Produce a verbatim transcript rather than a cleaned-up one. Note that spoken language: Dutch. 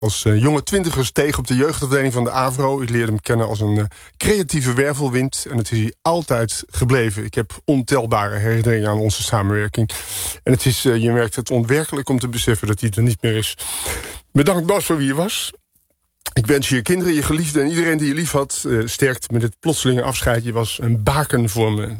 als uh, jonge twintigers tegen op de jeugdafdeling van de AVRO. Ik leerde hem kennen als een uh, creatieve wervelwind. En het is hij altijd gebleven. Ik heb ontelbare herinneringen aan onze samenwerking. En het is, uh, je merkt het onwerkelijk om te beseffen dat hij er niet meer is. Bedankt Bas voor wie je was. Ik wens je kinderen, je geliefden en iedereen die je lief had uh, sterkte met het plotselinge afscheid. Je was een baken voor me.